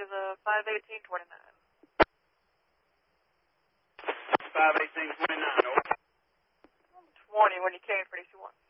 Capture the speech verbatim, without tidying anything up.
the five eighteen twenty-nine. five eighteen twenty-nine, over. twenty when you came for D C one.